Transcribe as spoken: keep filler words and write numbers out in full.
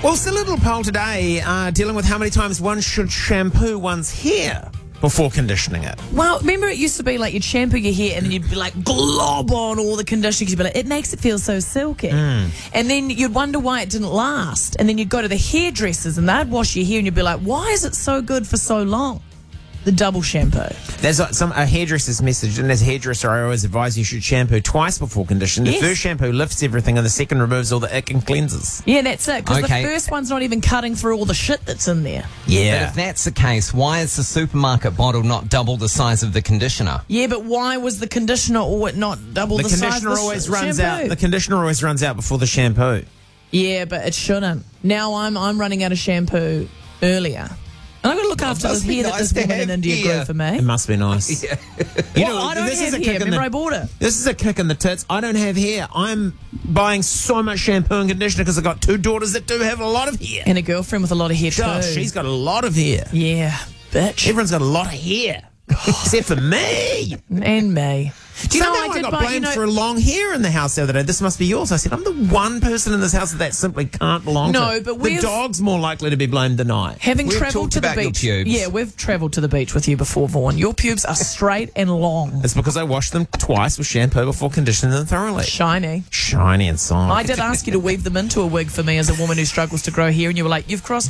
Well, it's a little poll today uh, dealing with how many times one should shampoo one's hair before conditioning it. Well, remember it used to be like you'd shampoo your hair and then you'd be like glob on all the conditioner because you'd be like, it makes it feel so silky. Mm. And then you'd wonder why it didn't last. And then you'd go to the hairdressers and they'd wash your hair and you'd be like, why is it so good for so long? The double shampoo. There's a, some a hairdresser's message, and as a hairdresser, I always advise you should shampoo twice before conditioning. The Yes. first shampoo lifts everything, and the second removes all the ick and cleanses. Yeah, that's it. Because Okay. the first one's not even cutting through all the shit that's in there. But Yeah. if that's the case, why is the supermarket bottle not double the size of the conditioner? Yeah, but why was the conditioner or not double The the, size of conditioner the always sh- runs shampoo? out. The conditioner always runs out before the shampoo. Yeah, but it shouldn't. Now I'm I'm running out of shampoo earlier. And I've got to look after must the be hair that nice this to woman in have India hair. grew for me. It must be nice. Yeah. You Well, I don't this have is a hair. kick in Remember the, I bought it? This is a kick in the tits. I don't have hair. I'm buying so much shampoo and conditioner because I've got two daughters that do have a lot of hair. And a girlfriend with a lot of hair Gosh, too. she's got a lot of hair. Yeah, bitch. Everyone's got a lot of hair. Except for me. And me. Do you Somehow know I I, did got buy, blamed you know, for long hair in the house the other day. This must be yours. I said, I'm the one person in this house that, that simply can't belong No, to. but the we've- dog's more likely to be blamed than I. having We've travelled talked to the about your beach. pubes. Yeah, we've travelled to the beach with you before, Vaughan. Your pubes are straight and long. It's because I washed them twice with shampoo before conditioning them thoroughly. Shiny. Shiny and soft. I did ask you to weave them into a wig for me as a woman who struggles to grow hair, and you were like, you've crossed